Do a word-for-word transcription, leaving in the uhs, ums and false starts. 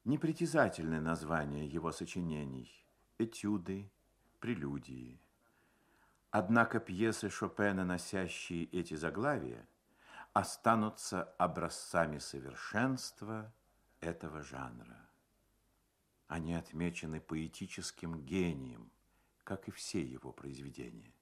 Непритязательны названия его сочинений, этюды, прелюдии. Однако пьесы Шопена, носящие эти заглавия, останутся образцами совершенства этого жанра. Они отмечены поэтическим гением, как и все его произведения.